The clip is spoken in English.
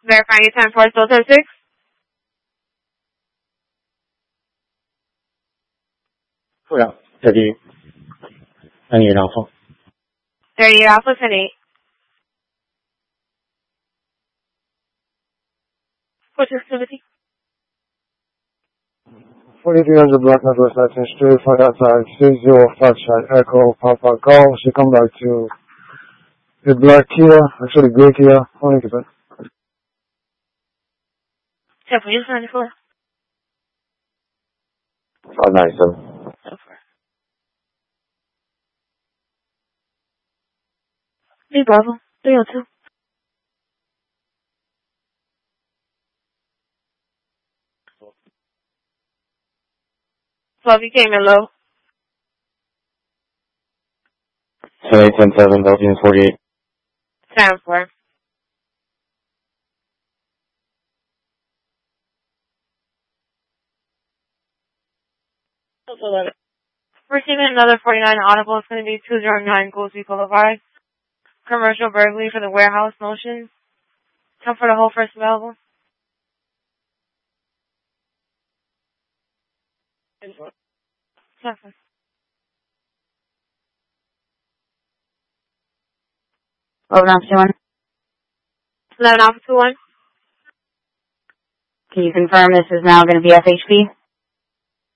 Verifying your time for still 10-6. Yeah, 38 Alpha. 38 Alpha, 10-8. What's your activity? 4300 Black Northwest 19th Street, front outside, 60 Echo, Papa Golf. She come back to the black Kia, actually gray Kia, only keep it. 94. 597. So far. Hey, Bravo. 302. So if you came in low. 7817, Belgian 48. 7-4. That's 11. Receiving another 49 audible is going to be 209 Goolsby Boulevard. Commercial burglary for the warehouse motion. Come for the whole first available. 7-4. Over on 21. 11 Alpha 2-1. Can you confirm this is now going to be FHP?